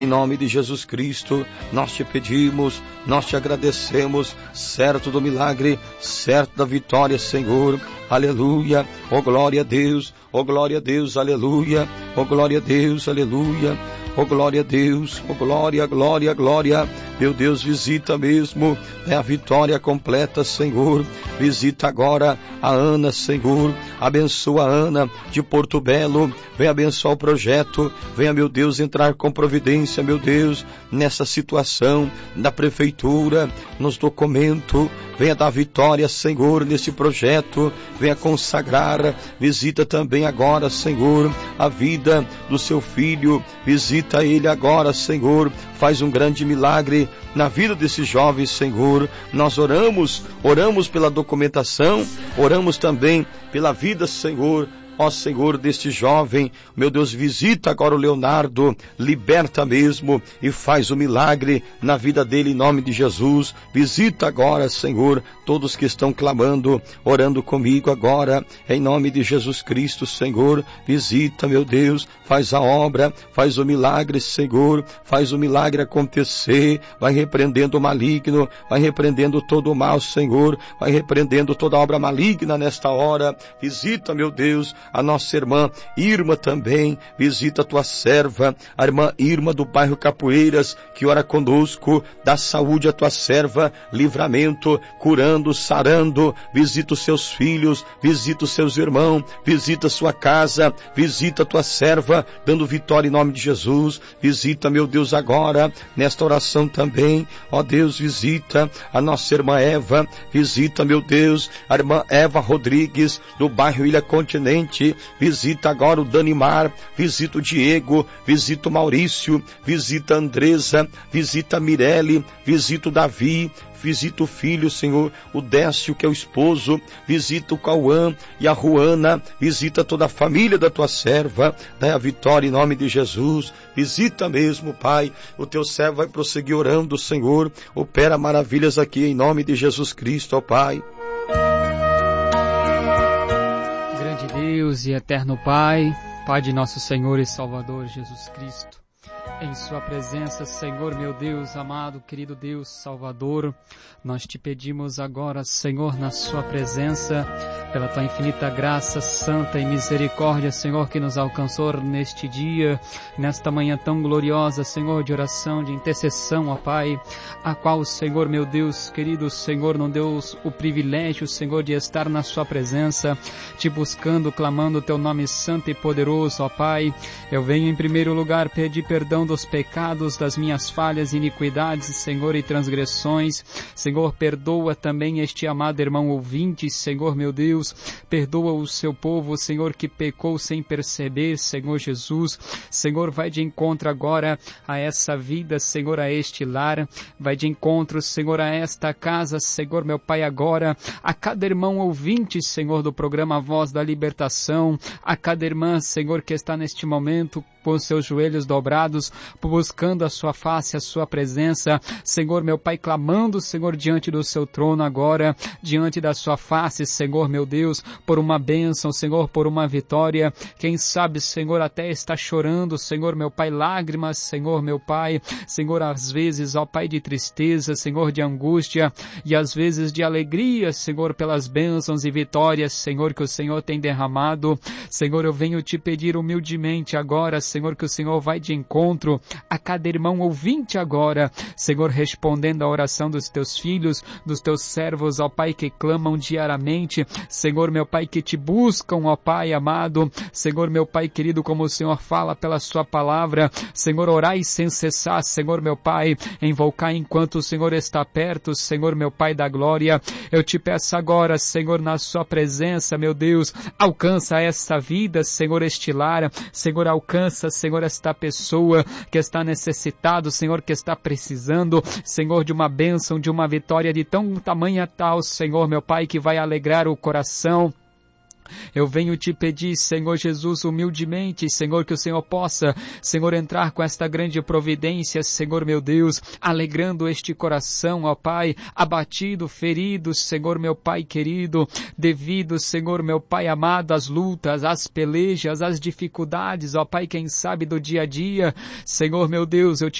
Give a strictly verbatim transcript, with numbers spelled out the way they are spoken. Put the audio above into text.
Em nome de Jesus Cristo, nós te pedimos, nós te agradecemos, certo do milagre, certo da vitória, Senhor. Aleluia, oh glória a Deus, oh glória a Deus, aleluia, oh glória a Deus, aleluia. Oh glória a Deus, oh glória, glória, glória. Meu Deus, visita mesmo, é a vitória completa, Senhor. Visita agora a Ana, Senhor. Abençoa a Ana de Porto Belo. Vem abençoar o projeto. Venha, meu Deus, entrar com providência, meu Deus, nessa situação da prefeitura, nos documentos. Venha dar vitória, Senhor, nesse projeto. Venha consagrar. Visita também agora, Senhor, a vida do seu filho. Visita ele agora, Senhor. Faz um grande milagre na vida desses jovens, Senhor. Nós oramos, oramos pela documentação, oramos também pela vida, Senhor. Ó Senhor, deste jovem, meu Deus, visita agora o Leonardo, liberta mesmo e faz o milagre na vida dele em nome de Jesus. Visita agora, Senhor, todos que estão clamando, orando comigo agora, em nome de Jesus Cristo, Senhor. Visita, meu Deus, faz a obra, faz o milagre, Senhor, faz o milagre acontecer, vai repreendendo o maligno, vai repreendendo todo o mal, Senhor, vai repreendendo toda obra maligna nesta hora. Visita, meu Deus, a nossa irmã Irma também, visita a tua serva, a irmã Irma do bairro Capoeiras, que ora conosco, dá saúde à tua serva, livramento, curando, sarando, visita os seus filhos, visita os seus irmãos, visita a sua casa, visita a tua serva, dando vitória em nome de Jesus. Visita, meu Deus, agora, nesta oração também, ó Deus, visita a nossa irmã Eva, visita, meu Deus, a irmã Eva Rodrigues, do bairro Ilha Continente. Visita agora o Danimar, visita o Diego, visita o Maurício, visita a Andresa, visita a Mirelle, visita o Davi, visita o filho, Senhor, o Décio, que é o esposo, visita o Cauã e a Ruana, visita toda a família da tua serva, dá a vitória em nome de Jesus. Visita mesmo, Pai, o teu servo vai prosseguir orando, Senhor, opera maravilhas aqui em nome de Jesus Cristo, ó Pai. Deus e eterno Pai, Pai de nosso Senhor e Salvador Jesus Cristo, em sua presença, Senhor, meu Deus, amado, querido Deus, Salvador, nós te pedimos agora, Senhor, na sua presença, pela tua infinita graça, santa e misericórdia, Senhor, que nos alcançou neste dia, nesta manhã tão gloriosa, Senhor, de oração, de intercessão, ó Pai, a qual, Senhor, meu Deus, querido Senhor, não deu o privilégio, Senhor, de estar na sua presença, te buscando, clamando o teu nome santo e poderoso, ó Pai. Eu venho em primeiro lugar pedir perdão dos pecados, das minhas falhas, iniquidades, Senhor, e transgressões. Senhor, perdoa também este amado irmão ouvinte, Senhor, meu Deus, perdoa o seu povo, Senhor, que pecou sem perceber, Senhor Jesus. Senhor, vai de encontro agora a essa vida, Senhor, a este lar, vai de encontro, Senhor, a esta casa, Senhor, meu Pai, agora, a cada irmão ouvinte, Senhor, do programa Voz da Libertação, a cada irmã, Senhor, que está neste momento com seus joelhos dobrados, buscando a sua face, a sua presença, Senhor, meu Pai, clamando, Senhor, diante do seu trono agora, diante da sua face, Senhor, meu Deus, por uma bênção, Senhor, por uma vitória. Quem sabe, Senhor, até está chorando, Senhor, meu Pai, lágrimas, Senhor, meu Pai, Senhor, às vezes, ó Pai, de tristeza, Senhor, de angústia, e às vezes de alegria, Senhor, pelas bênçãos e vitórias, Senhor, que o Senhor tem derramado. Senhor, eu venho te pedir humildemente agora, Senhor, que o Senhor vai de encontro a cada irmão ouvinte agora, Senhor, respondendo à oração dos teus filhos, dos teus servos, ó Pai, que clamam diariamente, Senhor, meu Pai, que te buscam, ó Pai amado, Senhor, meu Pai querido, como o Senhor fala pela sua palavra, Senhor, orai sem cessar, Senhor, meu Pai, invocar enquanto o Senhor está perto, Senhor, meu Pai da glória. Eu te peço agora, Senhor, na sua presença, meu Deus, alcança essa vida, Senhor, este lar, Senhor, alcança, Senhor, esta pessoa que está necessitado, Senhor, que está precisando, Senhor, de uma bênção, de uma vitória de tão tamanha tal, Senhor, meu Pai, que vai alegrar o coração. Eu venho te pedir, Senhor Jesus, humildemente, Senhor, que o Senhor possa, Senhor, entrar com esta grande providência, Senhor, meu Deus, alegrando este coração, ó Pai, abatido, ferido, Senhor, meu Pai querido, devido, Senhor, meu Pai amado, às lutas, às pelejas, às dificuldades, ó Pai, quem sabe do dia a dia, Senhor, meu Deus, eu te